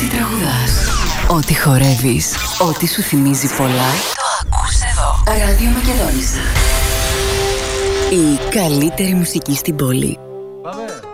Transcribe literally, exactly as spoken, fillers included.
Ό,τι τραγουδάς, ό,τι χορεύεις, ό,τι σου θυμίζει πολλά, το ακούς εδώ. Ράδιο Μακεδόνισσα. Η καλύτερη μουσική στην πόλη. Πάμε.